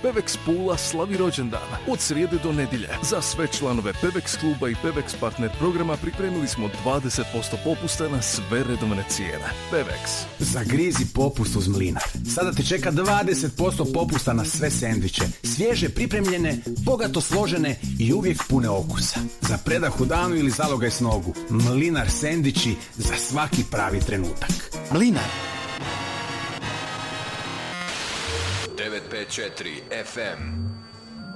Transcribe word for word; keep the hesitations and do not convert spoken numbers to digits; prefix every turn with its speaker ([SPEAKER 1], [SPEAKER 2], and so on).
[SPEAKER 1] Pevex Pula slavi rođendan od srijede do nedjelje. Za sve članove Pevex kluba i Pevex partner programa pripremili smo dvadeset posto popusta na sve redovne cijene. Pevex.
[SPEAKER 2] Zagrizi popust uz Mlinar. Sada te čeka dvadeset posto popusta na sve sendviče. Svježe pripremljene, bogato složene i uvijek pune okusa. Za predah u danu ili zalogaj s nogu. Mlinar sendviči za svaki pravi trenutak. Mlinar.
[SPEAKER 3] devet pet četiri F M